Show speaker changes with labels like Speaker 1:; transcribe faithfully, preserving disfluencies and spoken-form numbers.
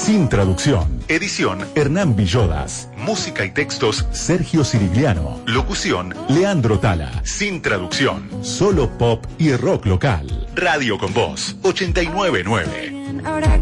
Speaker 1: Sin traducción. Edición Hernán Villodas. Música y textos Sergio Cirigliano. Locución Leandro Tala. Sin traducción. Solo pop y rock local. Radio con Voz ochenta y nueve punto nueve.